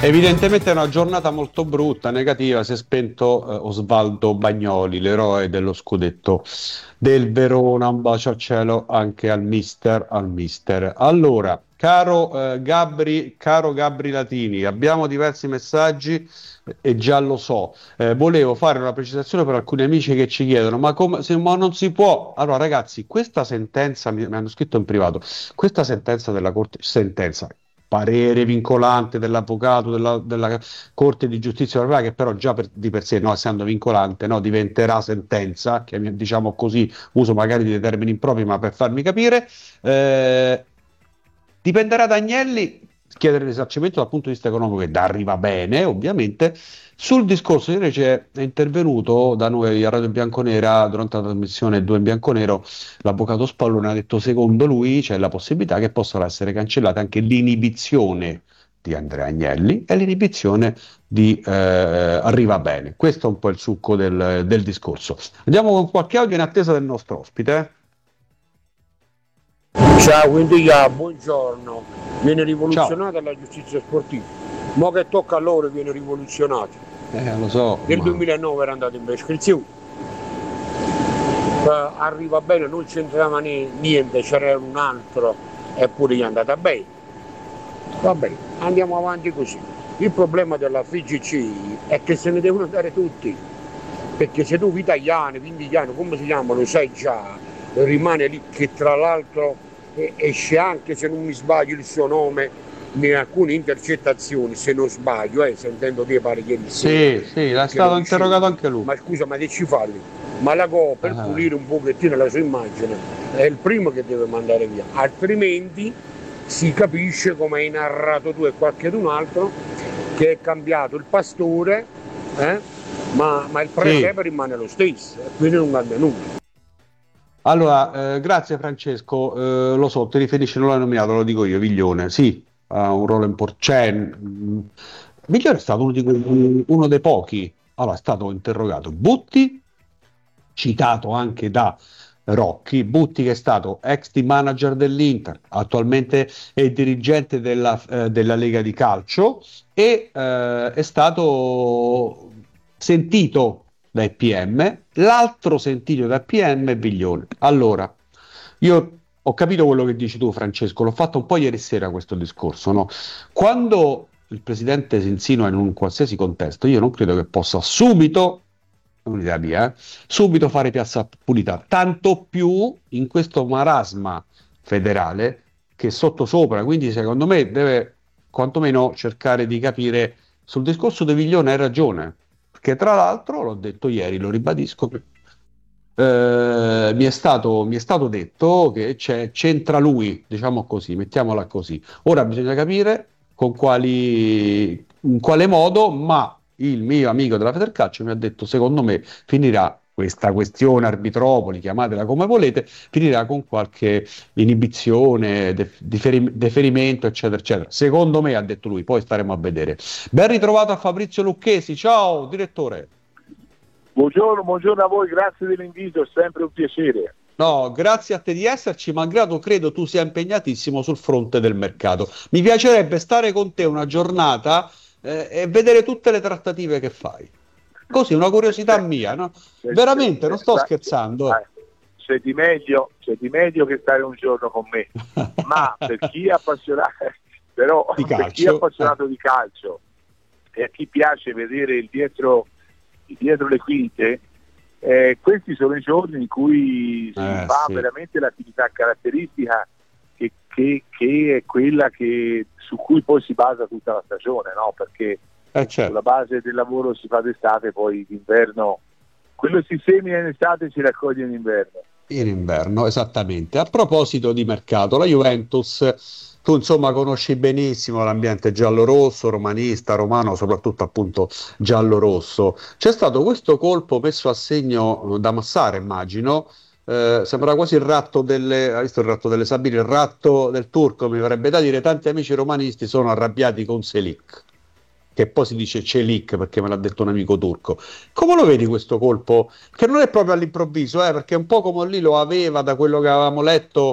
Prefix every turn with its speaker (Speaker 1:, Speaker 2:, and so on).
Speaker 1: Evidentemente è una giornata molto brutta, negativa, si è spento Osvaldo Bagnoli, l'eroe dello scudetto del Verona. Un bacio al cielo anche al mister. Allora, caro Gabri Latini, abbiamo diversi messaggi e già lo so. Volevo fare una precisazione per alcuni amici che ci chiedono, ma non si può. Allora ragazzi, questa sentenza, mi hanno scritto in privato, questa sentenza della Corte, sentenza, parere vincolante dell'avvocato della Corte di Giustizia europea, che però già di per sé, no, essendo vincolante, no, diventerà sentenza, che diciamo così, uso magari dei termini impropri, ma per farmi capire, dipenderà da Agnelli chiedere risarcimento dal punto di vista economico, che arriva bene, ovviamente. Sul discorso invece è intervenuto da noi a Radio Bianconera durante la trasmissione 2 in Bianconero l'avvocato Spallone, ha detto secondo lui c'è la possibilità che possano essere cancellate anche l'inibizione di Andrea Agnelli e l'inibizione di Arriva Bene. Questo è un po' il succo del discorso. Andiamo con qualche audio in attesa del nostro ospite.
Speaker 2: Ciao, quindi buongiorno. Viene rivoluzionata la giustizia sportiva. Mo che tocca a loro viene rivoluzionata.
Speaker 1: Lo so.
Speaker 2: Nel 2009 era andato in prescrizione. Arriva bene, non c'entrava niente, c'era un altro eppure gli è andata bene. Va bene, andiamo avanti così. Il problema della FIGC è che se ne devono andare tutti. Perché se tu Vitagliano, come si chiama, lo sai già, rimane lì, che tra l'altro esce anche, se non mi sbaglio, il suo nome in alcune intercettazioni, se non sbaglio, sentendo te pare ieri sera.
Speaker 1: Sì, è stato interrogato anche lui.
Speaker 2: Ma scusa, ma che ci falli? Ma la Co per pulire un pochettino la sua immagine è il primo che deve mandare via, altrimenti si capisce, come hai narrato tu e qualcun altro, che è cambiato il pastore, ma il presepe rimane lo stesso, e quindi non cambia nulla.
Speaker 1: Allora, grazie Francesco, lo so, ti riferisci, non l'hai nominato, lo dico io, Viglione, sì, ha un ruolo importante. Viglione è stato uno dei pochi, allora è stato interrogato Butti, citato anche da Rocchi, Butti che è stato ex team manager dell'Inter, attualmente è dirigente della Lega di Calcio e è stato sentito dai PM, l'altro sentito dai PM è Viglione. Allora, io ho capito quello che dici tu Francesco, l'ho fatto un po' ieri sera questo discorso, no? Quando il presidente si insinua in un qualsiasi contesto, io non credo che possa subito, è un'idea mia, subito fare piazza pulita, tanto più in questo marasma federale che è sottosopra, quindi secondo me deve quantomeno cercare di capire sul discorso di Viglione hai ragione, perché tra l'altro, l'ho detto ieri, lo ribadisco, mi è stato detto che c'entra lui, diciamo così, mettiamola così. Ora bisogna capire in quale modo, ma il mio amico della Federcalcio mi ha detto, secondo me, finirà questa questione Arbitropoli, chiamatela come volete, finirà con qualche inibizione, deferimento, eccetera, eccetera. Secondo me, ha detto lui, poi staremo a vedere. Ben ritrovato a Fabrizio Lucchesi, ciao direttore.
Speaker 3: Buongiorno a voi, grazie dell'invito, è sempre un piacere.
Speaker 1: No, grazie a te di esserci, malgrado credo tu sia impegnatissimo sul fronte del mercato. Mi piacerebbe stare con te una giornata e vedere tutte le trattative che fai. Così, una curiosità mia, no? Veramente, non sto scherzando.
Speaker 3: C'è di meglio che stare un giorno con me, ma per chi è appassionato, però,
Speaker 1: di calcio,
Speaker 3: per chi è appassionato di calcio e a chi piace vedere il dietro le quinte, questi sono i giorni in cui si fa veramente l'attività caratteristica che è quella su cui poi si basa tutta la stagione, no? Perché
Speaker 1: certo,
Speaker 3: sulla base del lavoro si fa d'estate, poi d'inverno, quello si semina in estate e si raccoglie in inverno.
Speaker 1: In inverno, esattamente. A proposito di mercato, la Juventus, tu insomma conosci benissimo l'ambiente giallo-rosso, romanista, romano, soprattutto appunto giallo-rosso. C'è stato questo colpo messo a segno da Massara, immagino, sembra quasi il ratto hai visto il ratto delle Sabine, il ratto del turco, mi verrebbe da dire, tanti amici romanisti sono arrabbiati con Selic, che poi si dice Celik perché me l'ha detto un amico turco. Come lo vedi questo colpo? Che non è proprio all'improvviso, perché un po' come lì lo aveva, da quello che avevamo letto,